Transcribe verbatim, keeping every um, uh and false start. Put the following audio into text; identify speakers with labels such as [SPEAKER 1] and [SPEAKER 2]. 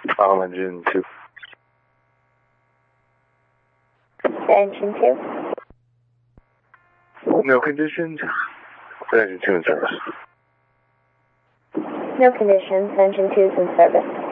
[SPEAKER 1] Um, engine two.
[SPEAKER 2] Engine two.
[SPEAKER 1] No conditions. Engine two in service.
[SPEAKER 2] No conditions. Engine two is in service.